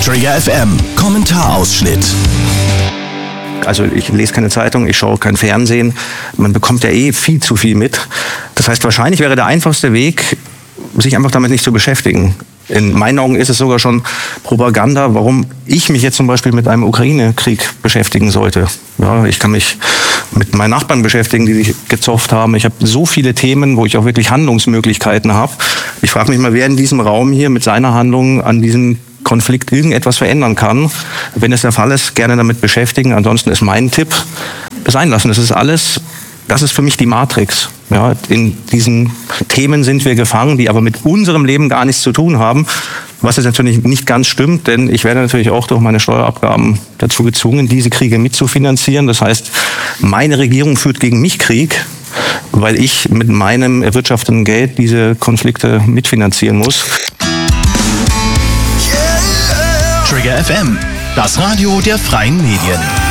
Trigger FM, Kommentarausschnitt. Also ich lese keine Zeitung, ich schaue kein Fernsehen. Man bekommt ja viel zu viel mit. Das heißt, wahrscheinlich wäre der einfachste Weg, sich einfach damit nicht zu beschäftigen. In meinen Augen ist es sogar schon Propaganda, warum ich mich jetzt zum Beispiel mit einem Ukraine-Krieg beschäftigen sollte. Ja, ich kann mich mit meinen Nachbarn beschäftigen, die sich gezofft haben. Ich habe so viele Themen, wo ich auch wirklich Handlungsmöglichkeiten habe. Ich frage mich mal, wer in diesem Raum hier mit seiner Handlung an diesem Konflikt irgendetwas verändern kann. Wenn es der Fall ist, gerne damit beschäftigen. Ansonsten ist mein Tipp, sein lassen. Das ist für mich die Matrix. Ja, in diesen Themen sind wir gefangen, die aber mit unserem Leben gar nichts zu tun haben. Was jetzt natürlich nicht ganz stimmt, denn ich werde natürlich auch durch meine Steuerabgaben dazu gezwungen, diese Kriege mitzufinanzieren. Das heißt, meine Regierung führt gegen mich Krieg, weil ich mit meinem erwirtschafteten Geld diese Konflikte mitfinanzieren muss. Trigger FM, das Radio der freien Medien.